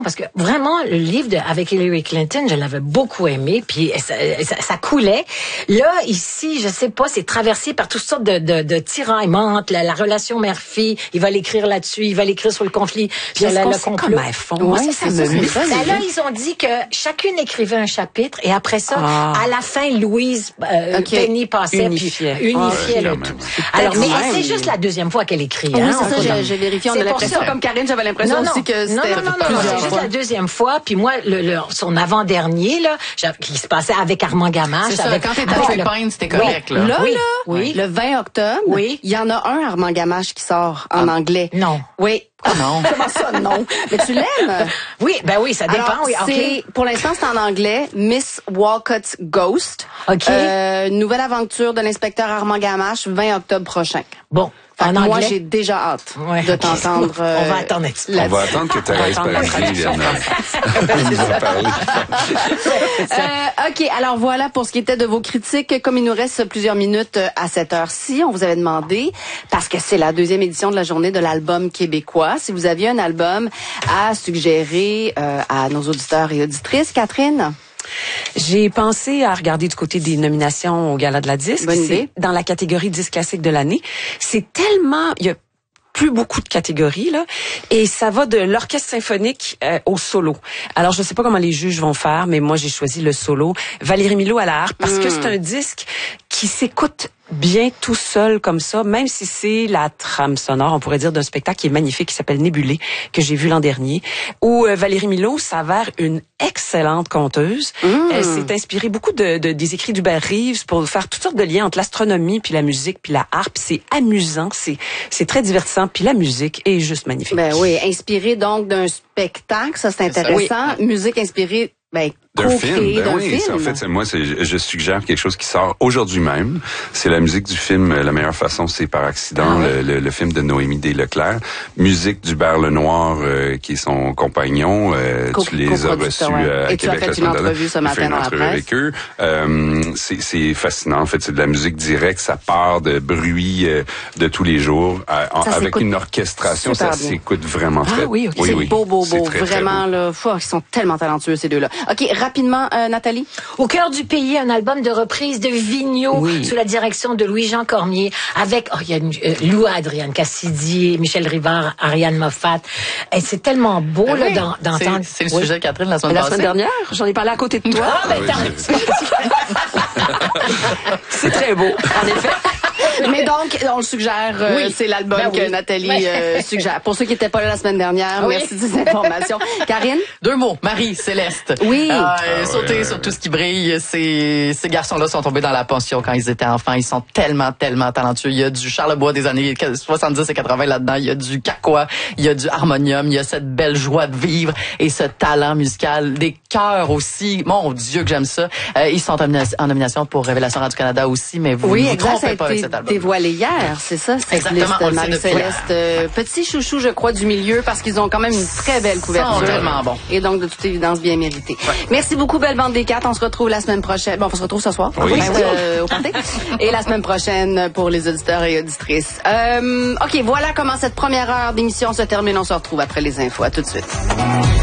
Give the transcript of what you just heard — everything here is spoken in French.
Parce que vraiment, le livre avec Hillary Clinton, je l'avais beaucoup aimé, puis ça coulait. Là, ici, je sais pas, c'est traversé par toutes sortes de tiraillements, la relation mère-fille. Il va l'écrire là-dessus, il va l'écrire sur le conflit, puis le complot. Comme fond. Moi, ça me met. Là, ils ont dit que chacune écrivait un chapitre, et après ça, à la fin, Louise Penny passait, unifiait le tout. Alors, mais c'est juste la deuxième fois qu'elle écrit. Oui, c'est ça, j'ai vérifié. On a l'impression, comme Karine, j'avais l'impression aussi que c'était plusieurs fois. C'est la deuxième fois, puis moi, son avant-dernier, là, qui se passait avec Armand Gamache. C'est ça, quand t'étais avec le Payne, c'était correct, là. Là, le 20 octobre, il y en a un Armand Gamache qui sort en anglais. Non. Oui. Ah non. Comment ça, non? Mais tu l'aimes? Oui, ça dépend. Alors, oui, pour l'instant, c'est en anglais. Miss Walcott's Ghost. Nouvelle aventure de l'inspecteur Armand Gamache, 20 octobre prochain. Bon. Moi, j'ai déjà hâte de t'entendre. On va attendre On va attendre que Thérèse Paradis vienne nous en parler. OK, alors voilà pour ce qui était de vos critiques. Comme il nous reste plusieurs minutes à cette heure-ci, on vous avait demandé, parce que c'est la deuxième édition de la journée de l'album québécois, si vous aviez un album à suggérer à nos auditeurs et auditrices. Catherine? J'ai pensé à regarder du côté des nominations au Gala de la disque. Bonne idée. Dans la catégorie disque classique de l'année. C'est tellement... Il y a plus beaucoup de catégories, là. Et ça va de l'orchestre symphonique au solo. Alors, je sais pas comment les juges vont faire, mais moi, j'ai choisi le solo. Valérie Milot à la harpe, parce que c'est un disque qui s'écoute bien tout seul comme ça, même si c'est la trame sonore, on pourrait dire, d'un spectacle qui est magnifique, qui s'appelle Nébulé, que j'ai vu l'an dernier, où Valérie Milot s'avère une excellente conteuse. Elle s'est inspirée beaucoup des écrits d'Hubert Reeves pour faire toutes sortes de liens entre l'astronomie, puis la musique, puis la harpe. C'est amusant, c'est très divertissant, puis la musique est juste magnifique. Ben oui, inspirée donc d'un spectacle, ça c'est intéressant. Oui. Musique inspirée d'un film. En fait, moi, je suggère quelque chose qui sort aujourd'hui même. C'est la musique du film La meilleure façon, c'est par accident, le film de Noémie Desleclerc. Musique d'Hubert Lenoir, qui est son compagnon. Tu les as reçus à et Québec. Tu as fait une entrevue ce matin dans la presse. Avec eux. C'est fascinant. En fait, c'est de la musique directe. Ça part de bruit de tous les jours. Avec une orchestration, ça s'écoute vraiment très bien. Oui, c'est beau. Vraiment, là, ils sont tellement talentueux, ces deux-là. OK, rapidement, Nathalie. Au cœur du pays, un album de reprise de Vigneault sous la direction de Louis-Jean Cormier avec il y a Lou, Adrienne Cassidy, Michel Rivard, Ariane Moffat. Et c'est tellement beau d'entendre. C'est le sujet de Catherine la semaine dernière. J'en ai parlé à côté de toi. C'est très beau, en effet. Mais donc, on le suggère, c'est l'album que Nathalie suggère. Pour ceux qui n'étaient pas là la semaine dernière, merci de ces informations. Karine? 2 mots. Marie-Céleste. Oui. Sauter sur tout ce qui brille. Ces garçons-là sont tombés dans la pension quand ils étaient enfants. Ils sont tellement talentueux. Il y a du Charlebois des années 70 et 80 là-dedans. Il y a du Cacois. Il y a du harmonium. Il y a cette belle joie de vivre et ce talent musical. Des chœurs aussi. Mon Dieu que j'aime ça. Ils sont en nomination pour Révélation Radio-Canada aussi, mais vous ne vous trompez pas avec cet album. Dévoilé hier, c'est ça? Exactement. Marie-Céleste, petit chouchou, je crois, du milieu, parce qu'ils ont quand même une très belle couverture. Ils sont tellement bons. Et donc, de toute évidence, bien mérité. Ouais. Merci beaucoup, Belle Bande des Quatre. On se retrouve la semaine prochaine. Bon, on se retrouve ce soir. Oui. Au party. Et la semaine prochaine pour les auditeurs et auditrices. OK, voilà comment cette première heure d'émission se termine. On se retrouve après les infos. À tout de suite.